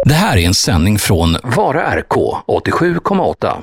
Det här är en sändning från Vara RK 87,8.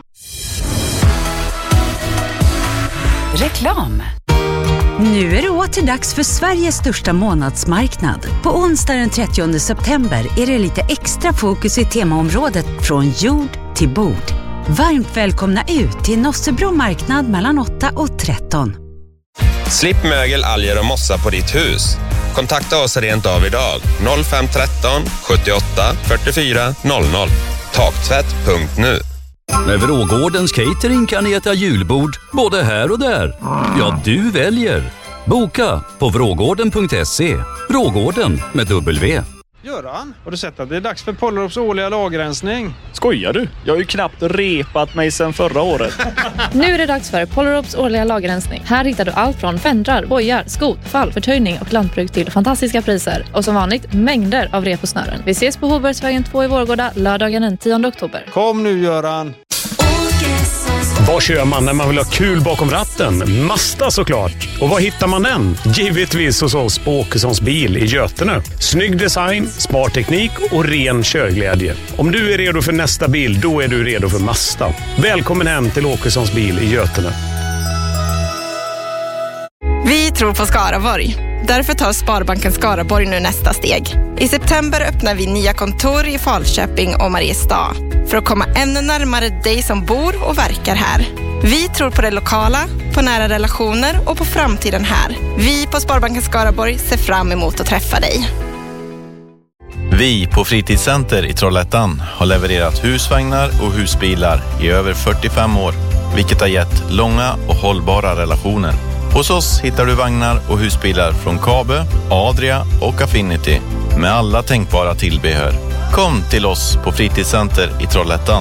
Reklam. Nu är det åter dags för Sveriges största månadsmarknad. På onsdag den 30 september är det lite extra fokus i temaområdet från jord till bord. Varmt välkomna ut till Nossebro marknad mellan 8 och 13. Slipp mögel, alger och mossa på ditt hus. Kontakta oss rent av idag. 0513 78 44 00. Taktvätt.nu. Med Vrågårdens catering kan ni äta julbord både här och där. Ja, du väljer. Boka på vrågården.se. Vrågården med W. Göran, har du sett att det är dags för Pollerups årliga lagerrensning? Skojar du? Jag har ju knappt repat mig sedan förra året. Nu är det dags för Pollerups årliga lagerrensning. Här hittar du allt från fendrar, bojar, skot, fall, förtöjning och lantbruk till fantastiska priser. Och som vanligt, mängder av rep och snören. Vi ses på Hobergsvägen 2 i Vårgårda lördagen den 10 oktober. Kom nu Göran! Vad kör man när man vill ha kul bakom ratten? Mazda såklart. Och var hittar man den? Givetvis hos oss på Åkessons bil i Götene. Snygg design, smart teknik och ren körglädje. Om du är redo för nästa bil, då är du redo för Mazda. Välkommen hem till Åkessons bil i Götene. Vi tror på Skaraborg. Därför tar Sparbanken Skaraborg nu nästa steg. I september öppnar vi nya kontor i Falköping och Mariestad för att komma ännu närmare dig som bor och verkar här. Vi tror på det lokala, på nära relationer och på framtiden här. Vi på Sparbanken Skaraborg ser fram emot att träffa dig. Vi på Fritidscenter i Trollhättan har levererat husvagnar och husbilar i över 45 år, vilket har gett långa och hållbara relationer. Hos oss hittar du vagnar och husbilar från Kabe, Adria och Affinity med alla tänkbara tillbehör. Kom till oss på Fritidscenter i Trollhättan.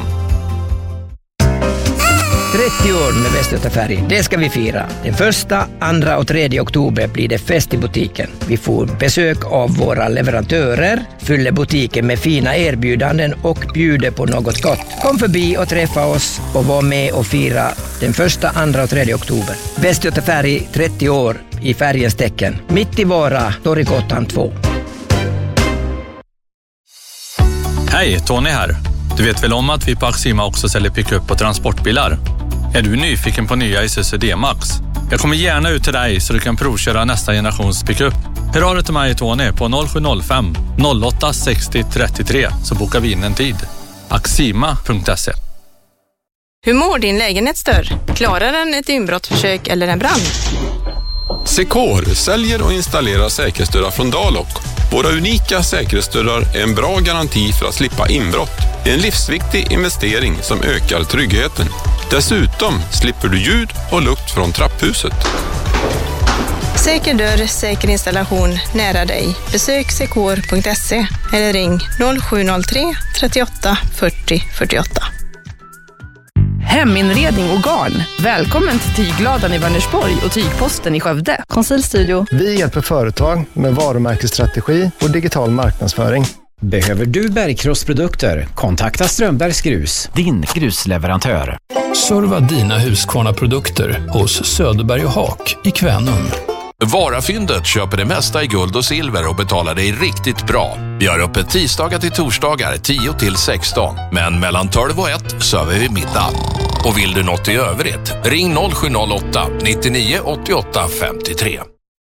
30 år med Västgötafärg, det ska vi fira. Den 1, 2 och 3 oktober blir det fest i butiken. Vi får besök av våra leverantörer, fyller butiken med fina erbjudanden och bjuder på något gott. Kom förbi och träffa oss och var med och fira den 1, 2 och 3 oktober. Västgötafärg, 30 år i färgens tecken. Mitt i Vara, Torggatan 2. Hej, Tony här. Du vet väl om att vi på Axima också säljer pick-up och transportbilar? Är du nyfiken på nya Isuzu D-Max? Jag kommer gärna ut till dig så du kan provköra nästa generations pick-up. Hör av dig till mig, Tony, på 0705 08 60 33 så bokar vi in en tid. Axima.se. Hur mår din lägenhetsdörr? Klarar den ett inbrottsförsök eller en brand? Secor säljer och installerar säkerhetsdörrar från Dalok. Våra unika säkerhetsdörrar är en bra garanti för att slippa inbrott. Det är en livsviktig investering som ökar tryggheten. Dessutom slipper du ljud och lukt från trapphuset. Säker dörr, säker installation nära dig. Besök secor.se eller ring 0703 38 40 48. Heminredning och garn. Välkommen till Tygladan i Vänersborg och Tygposten i Skövde. Konsultstudio. Vi hjälper företag med varumärkesstrategi och digital marknadsföring. Behöver du bergkrossprodukter? Kontakta Strömbergs Grus, din grusleverantör. Serva dina Husqvarna-produkter hos Söderberg och Haak i Kvänum. Varafyndet köper det mesta i guld och silver och betalar dig riktigt bra. Vi har öppet tisdagar till torsdagar 10 till 16. Men mellan 12 och 1 söver vi middag. Och vill du något i övrigt, ring 0708 99 88 53.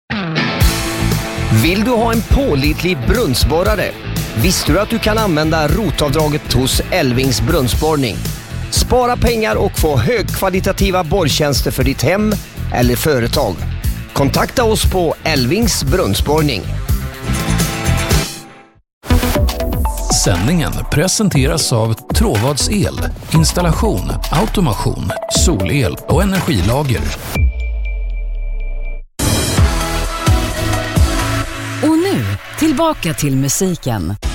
Vill du ha en pålitlig brunnsborrare? Visste du att du kan använda rotavdraget hos Elvings brunnsborrning? Spara pengar och få högkvalitativa borrtjänster för ditt hem eller företag. Kontakta oss på Elvings brunnsborrning. Sändningen presenteras av Tråvads el, installation, automation, solel och energilager. Och nu, tillbaka till musiken.